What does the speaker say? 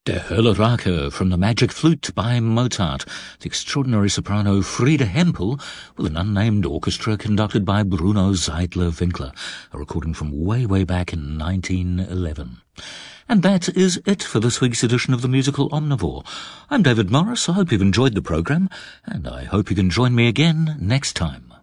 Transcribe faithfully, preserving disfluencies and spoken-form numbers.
Der Höllerake from the Magic Flute by Mozart, the extraordinary soprano Frieda Hempel with an unnamed orchestra conducted by Bruno Seidler-Winkler, a recording from way, way back in nineteen eleven. And that is it for this week's edition of the Musical Omnivore. I'm David Morris. I hope you've enjoyed the programme, and I hope you can join me again next time.